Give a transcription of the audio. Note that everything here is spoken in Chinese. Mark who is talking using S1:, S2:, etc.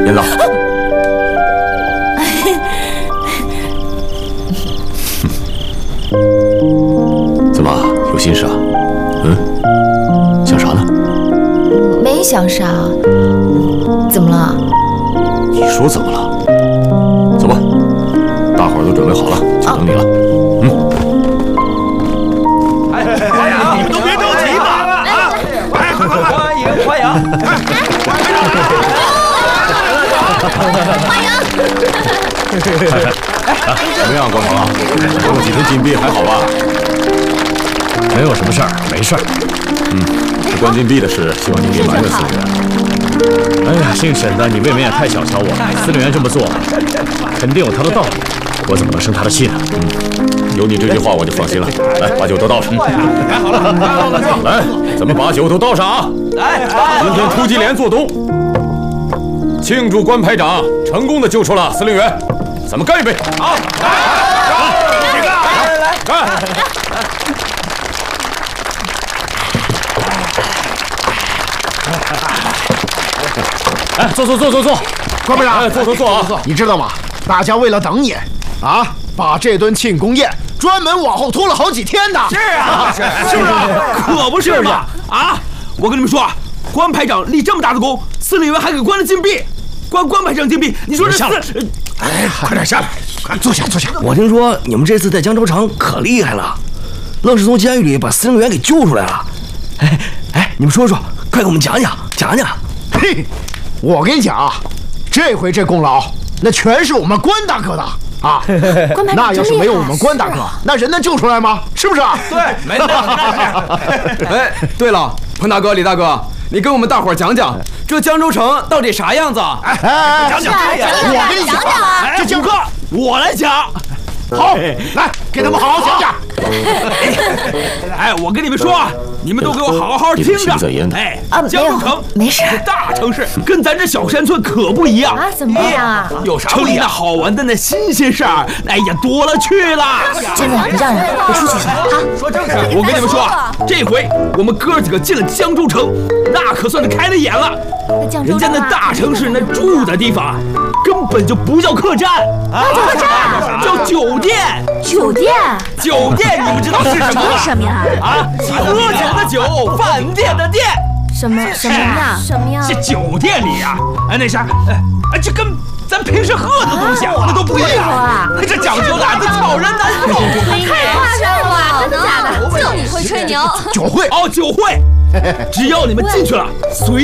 S1: 燕子，怎么有心事啊？想啥呢？
S2: 没想啥。怎么了？
S1: 你说怎么了？走吧，大伙儿都准备好了，就等你了。
S3: 哎呀，你们都别着急嘛！啊，快！欢迎！
S1: 怎么样，关鹏啊？中了几枚金币还好吧？
S4: 没有什么事儿，没事儿。
S1: 这关禁闭的事，希望你别埋怨司令员。
S4: 哎呀，姓沈的，你未免也太小瞧我了。司令员这么做，肯定有他的道理，我怎么能生他的气呢？
S1: 有你这句话，我就放心了。来，把酒都倒上。
S3: 来好了，
S1: 来，咱们把酒都倒上啊！
S3: 来，
S1: 今天突击连做东，庆祝关排长成功的救出了司令员，咱们干一杯！
S3: 好，来，
S1: 干！
S4: 哎，坐，
S5: 关排长，
S1: 哎，坐啊！
S5: 你知道吗？大家为了等你啊，把这顿庆功宴专门往后拖了好几天呢。
S3: 是啊，是不是？可不是嘛！啊，我跟你们说，关排长立这么大的功，司令员还给关了禁闭，关排长禁闭，你说这
S5: 哎，快点下来，快坐下。
S6: 我听说你们这次在江州城可厉害了，愣是从监狱里把司令员给救出来了。哎，你们说，快给我们讲讲。
S5: 嘿，我跟你讲啊，这回这功劳那全是我们关大哥的啊！那要是没有我们关大哥，那人能救出来吗？是不是啊？
S3: 对，没错。哎，对了，彭大哥、李大哥，你跟我们大伙儿讲讲这江州城到底啥样子？
S5: 哎，
S3: 讲，
S5: 我跟你讲啊，这
S3: 五哥，我来讲。
S5: 好，来给他们好好讲讲。
S3: 哎，我跟你们说，你们都给我好好听着。哎，江州城
S2: 没事，
S3: 大城市跟咱这小山村可不一样
S2: 啊！怎么样啊？
S3: 有啥不一样？城里那好玩的那新鲜事儿，哎呀，多了去了。
S2: 现在你让我出去一下啊！
S3: 说正事。我跟你们说，这回我们哥几个进了江州城，那可算是开了眼了。人家那大城市那住的地方啊，根本就不叫客栈啊，叫酒店。
S2: 酒店，
S3: 你们知道是什么吗？
S2: 什么呀？
S3: 啊，喝酒的酒，饭店的店。
S2: 什么呀？
S3: 这酒店里呀，那啥，这跟咱平时喝的东西那都不一样。这讲究的，这讨人难受。
S2: 太夸张了，真的假的？就你会吹牛。
S5: 酒会，
S3: 酒会，只要你们进去了，随